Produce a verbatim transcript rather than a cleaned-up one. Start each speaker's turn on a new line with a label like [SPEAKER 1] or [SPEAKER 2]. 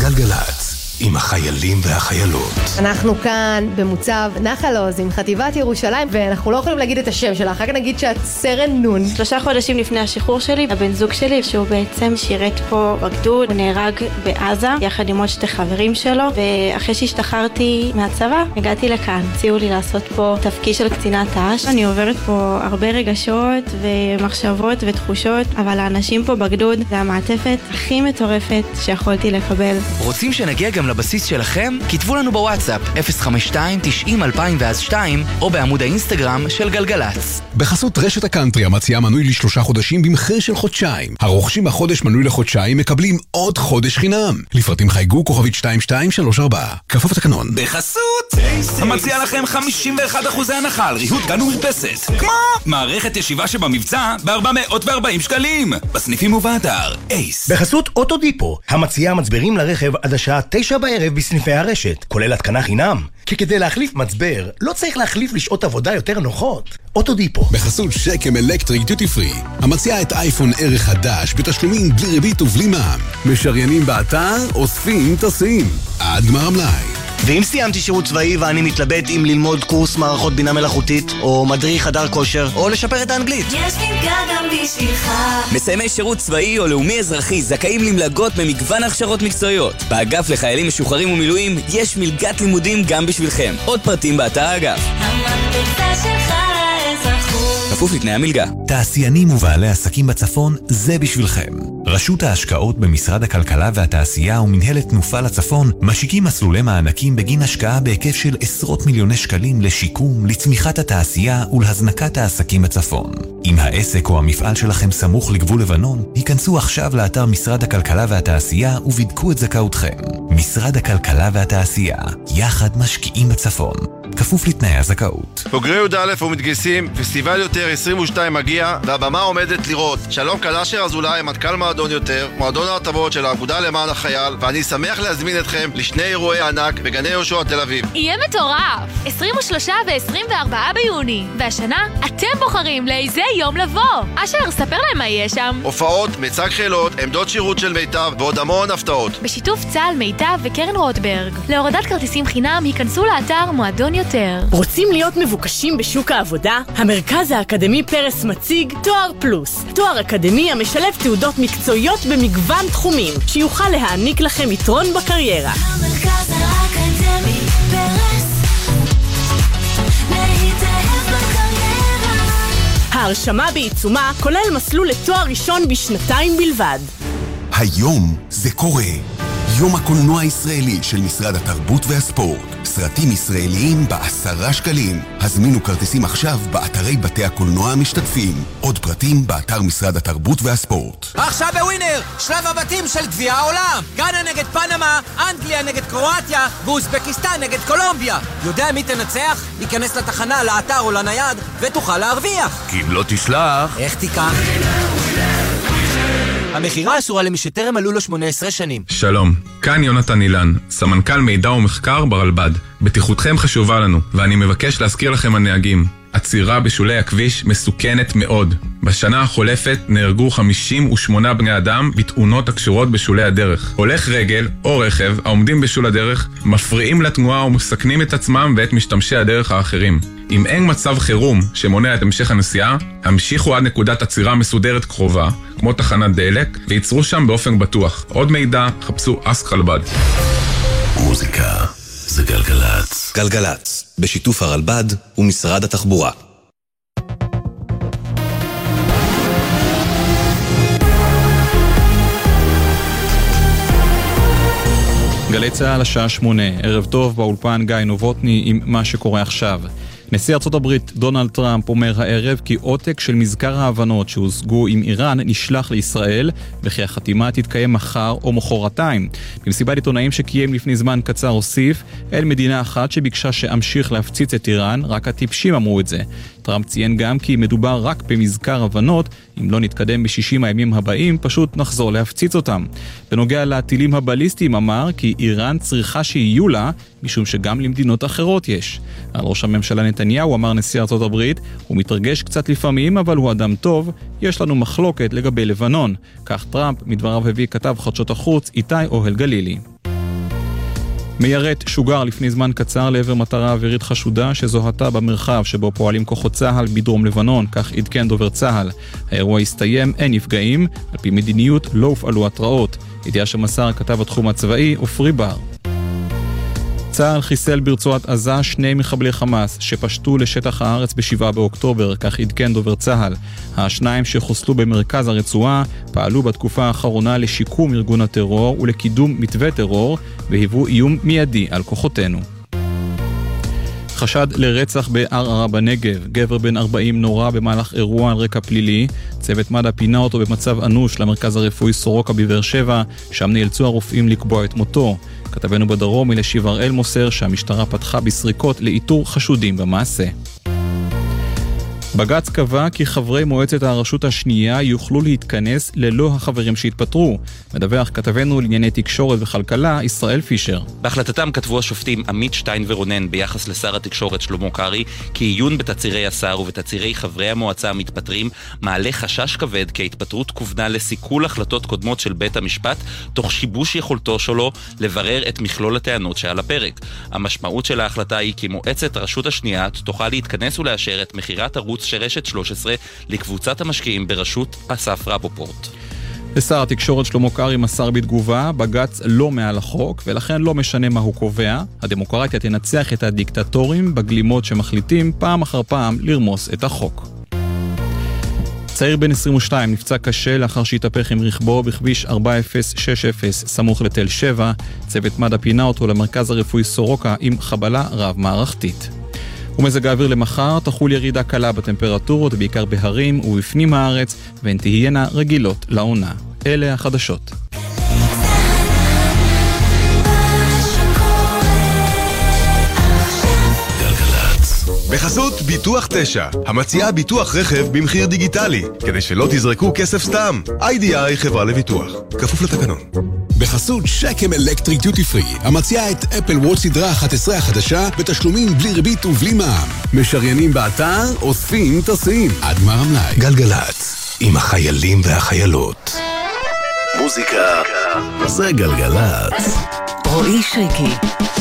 [SPEAKER 1] גלגלת, עם החיילים והחיילות.
[SPEAKER 2] אנחנו כאן במוצב נחל עוז עם חטיבת ירושלים, ואנחנו לא יכולים להגיד את השם שלה, אחר כך נגיד שאת סרן נון.
[SPEAKER 3] שלושה חודשים לפני השחרור שלי, הבן זוג שלי, שהוא בעצם שירת פה בגדוד, הוא נהרג בעזה, יחד עם עוד שתי חברים שלו, ואחרי שהשתחררתי מהצבא, הגעתי לכאן. הציעו לי לעשות פה תפקיד של קצינת ת"ש. אני עוברת פה הרבה רגשות ומחשבות ותחושות, אבל האנשים פה בגדוד זה המעטפת הכי מטורפת שיכולתי לקבל.
[SPEAKER 4] רוצים שנגיע גם לבסיס שלכם? כתבו לנו בוואטסאפ אפס חמש שתיים תשעים אלפיים ואז שתיים או בעמוד האינסטגרם של גלגלץ.
[SPEAKER 1] בחסות רשת הקאנטרי המציעה מנוי לשלושה חודשים במחיר של חודשיים. הרוכשים בחודש מנוי לחודשיים מקבלים עוד חודש חינם. לפרטים חייגו כוכבית שתיים שתיים שלוש ארבע. כפוף לתקנון.
[SPEAKER 5] בחסות המציע לכם חמישים ואחד אחוז הנחה על ריהוט גן ומרפסת. כמו מערכת ישיבה שבמבצע ב-ארבע מאות וארבעים שקלים. בסניפים ובאתר אייס.
[SPEAKER 6] בחסות אוטודיפו המציעה מצברים לרכב עד השעה תשע בערב בסניפי הרשת, כולל התקנה חינם. כי כדי להחליף מצבר, לא צריך להחליף לשעות עבודה יותר נוחות. אוטודיפו.
[SPEAKER 1] בחסות שקם אלקטריק דיוטי פרי, המציעה את אייפון ערך חדש בתשלומים בלי ריבית ובלי מע"מ. משריינים באתר, אוספים, טסים. עד גמר המלאי.
[SPEAKER 7] ואם סיימתי שירות צבאי ואני מתלבט אם ללמוד קורס מערכות בינה מלאכותית, או מדריך חדר כושר, או לשפר את האנגלית.
[SPEAKER 8] יש מלגה גם בשבילך.
[SPEAKER 4] מסיימי שירות צבאי או לאומי אזרחי זכאים למלגות במגוון הכשרות מקצועיות. באגף לחיילים משוחררים ומילואים יש מלגת לימודים גם בשבילכם. עוד פרטים באתר האגף.
[SPEAKER 8] המדריכה שלך לאזרחות.
[SPEAKER 4] כפוף לתנאי המלגה.
[SPEAKER 9] תעשיינים ובעלי עסקים בצפון, זה בשבילכם. רשות ההשקעות במשרד הכלכלה והתעשייה ומנהלת תנופה לצפון משיקים מסלולי מענקים בגין השקעה בהיקף של עשרות מיליוני שקלים לשיקום, לצמיחת התעשייה ולהזנקת העסקים בצפון. אם העסק או המפעל שלכם סמוך לגבול לבנון, היכנסו עכשיו לאתר משרד הכלכלה והתעשייה ובדקו את זכאותכם. משרד הכלכלה והתעשייה, יחד משקיעים בצפון. כפוף לתנאי הזכאות.
[SPEAKER 10] בוגרי י"א ומתגייסים, פסטיבל יותר עשרים ושתיים מגיע, והבמה עומדת לראות. שלום קלאשר אזולאי, מנכ"ל מועדון יותר, מועדון ההטבות של האגודה למען החייל, ואני שמח להזמין אתכם לשני אירועי ענק בגני יהושע תל אביב.
[SPEAKER 11] יהיה מטורף! עשרים ושלושה ועשרים וארבעה ביוני, והשנה אתם בוחרים לאיזה יום לבוא. אשר, ספר להם מה יהיה שם.
[SPEAKER 10] הופעות, מצג חילות, עמדות שירות של מיטב ועוד המון הפתעות.
[SPEAKER 11] בשיתוף צה"ל, מיטב וקרן רוטברג. להורדת כרטיסים חינם היכנסו לאתר מועדון יותר.
[SPEAKER 12] רוצים להיות מבוקשים בשוק העבודה? המרכז האקדמי פרס מציג תואר פלוס. תואר אקדמי המשלב תעודות מקצועיות במגוון תחומים, שיוכל להעניק לכם יתרון בקריירה.
[SPEAKER 8] המרכז האקדמי פרס להתאהב בקריירה.
[SPEAKER 12] ההרשמה בעיצומה כולל מסלול לתואר ראשון בשנתיים בלבד.
[SPEAKER 1] היום זה קורה. יום הקולנוע הישראלי של משרד התרבות והספורט. סרטים ישראליים בעשרה שקלים. הזמינו כרטיסים עכשיו באתרי בתי הקולנוע המשתתפים. עוד פרטים באתר משרד התרבות והספורט.
[SPEAKER 13] עכשיו בווינר, שלב הבתים של גביע העולם. גאנה נגד פנמה, אנגליה נגד קרואטיה, ואוזבקיסטן נגד קולומביה. יודע מי תנצח? ייכנס לתחנה, לאתר או לנייד, ותוכל להרוויח.
[SPEAKER 5] כי אם לא תשלח...
[SPEAKER 13] איך תיקח? המחירה אסורה למי שטרם מלאו לו שמונה עשרה שנים.
[SPEAKER 14] שלום, כאן יונתן אילן, סמנכ"ל מידע ומחקר ברלב"ד. בטיחותכם חשובה לנו, ואני מבקש להזכיר לכם הנהגים. עצירה בשולי הכביש מסוכנת מאוד. בשנה החולפת נהרגו חמישים ושמונה בני אדם בתאונות הקשורות בשולי הדרך. הולך רגל או רכב העומדים בשול הדרך מפריעים לתנועה ומסכנים את עצמם ואת משתמשי הדרך האחרים. אם אין מצב חירום שמונע את המשך הנסיעה, המשיכו עד נקודת עצירה מסודרת קרובה, כמו תחנת דלק, ויצרו שם באופן בטוח. עוד מידע, חפשו אסק רלב"ד.
[SPEAKER 1] מוזיקה זה גלגלץ.
[SPEAKER 4] גלגלץ, בשיתוף הרלב"ד ומשרד התחבורה.
[SPEAKER 15] גלי צהל השעה שמונה, ערב טוב באולפן גיא נובוטני עם מה שקורה עכשיו. נשיא ארצות הברית דונלד טראמפ אומר הערב כי עותק של מזכר ההבנות שהושגו עם איראן נשלח לישראל וכי החתימה תתקיים מחר או מחרתיים. במסיבת עיתונאים שקיים לפני זמן קצר הוסיף, אין מדינה אחת שביקשה שאמשיך להפציץ את איראן, רק הטיפשים אמרו את זה. טראמפ ציין גם כי מדובר רק במזכר הבנות, אם לא נתקדם ב-שישים הימים הבאים פשוט נחזור להפציץ אותם. בנוגע לטילים הבליסטיים אמר כי איראן צריכה שיהיו לה, משום שגם למדינות אחרות יש. על ראש הממשלה נתניהו אמר נשיא ארצות הברית, הוא מתרגש קצת לפעמים אבל הוא אדם טוב, יש לנו מחלוקת לגבי לבנון. כך טראמפ מדבריו הביא כתב חדשות החוץ איתי אוהל גלילי. מיירט שוגר לפני זמן קצר לעבר מטרה אווירית חשודה שזוהתה במרחב שבו פועלים כוחות צהל בדרום לבנון, כך עדכן דובר צהל. האירוע הסתיים, אין נפגעים, על פי מדיניות לא הופעלו התראות. ידיעה שמסר כתב התחום הצבאי עופרי בר. צה"ל חיסל ברצועת עזה שני מחבלי חמאס שפשטו לשטח הארץ בשבעה באוקטובר, כך עדכן דובר צה"ל. השניים שחוסלו במרכז הרצועה פעלו בתקופה האחרונה לשיקום ארגון הטרור ולקידום מתווה טרור והיוו איום מיידי על כוחותינו. חשד לרצח בערערה בנגב. גבר בן ארבעים נורא במהלך אירוע על רקע פלילי. צוות מד"א פינה אותו במצב אנוש למרכז הרפואי סורוקה בבאר שבע, שם נאלצו הרופאים לקבוע את מותו. כתבנו בדרום אלישיב הראל מוסר שהמשטרה פתחה בסריקות לאיתור חשודים במעשה. בג"ץ קבע כי חברי מועצת הרשות השנייה יוכלו להתכנס ללא החברים שהתפטרו. מדווח כתבנו לענייני תקשורת וכלכלה ישראל פישר.
[SPEAKER 16] בהחלטתם כתבו השופטים עמית שטיין ורונן ביחס לשר התקשורת שלמה קרעי כי עיון בתצהירי השר ובתצהירי חברי המועצה המתפטרים מעלה חשש כבד כי ההתפטרות כוונה לסיכול החלטות קודמות של בית המשפט תוך שיבוש יכולתו שלו לברר את מכלול הטענות שעל הפרק. המשמעות של ההחלטה היא כי מועצת הרשות השנייה תוכל להתכנס ולאשר את מחירת ערוץ שרשת שלוש עשרה לקבוצת המשקיעים בראשות אסף רפופורט.
[SPEAKER 15] לשר התקשורת שלמה קרעי מסר בתגובה, בג"ץ לא מעל החוק ולכן לא משנה מה הוא קובע. הדמוקרטיה תנצח את הדיקטטורים בגלימות שמחליטים פעם אחר פעם לרמוס את החוק. צעיר בן עשרים ושתיים נפצע קשה לאחר שהתהפך עם רכבו בכביש ארבע אפס שש אפס סמוך לתל שבע. צוות מד"א פינה אותו למרכז הרפואי סורוקה עם חבלה רב מערכתית. ומזג האוויר למחר תחול ירידה קלה בטמפרטורות בעיקר בהרים ובפנים הארץ והן תהיינה רגילות לעונה. אלה החדשות.
[SPEAKER 17] בחסות ביטוח תשע, המציעה ביטוח רכב במחיר דיגיטלי, כדי שלא תזרקו כסף סתם. איי די איי חברה לביטוח, כפוף לתקנון.
[SPEAKER 1] בחסות שקם אלקטריק דיוטי פרי, המציעה את אפל וואץ' סדרה אחת עשרה החדשה בתשלומים בלי ריבית ובלי מע"מ. משריינים באתר, אוספים, טסים. עד גמר המלאי. גלגלצ, עם החיילים והחיילות.
[SPEAKER 17] מוזיקה זה גלגלצ.
[SPEAKER 12] רועי שריקי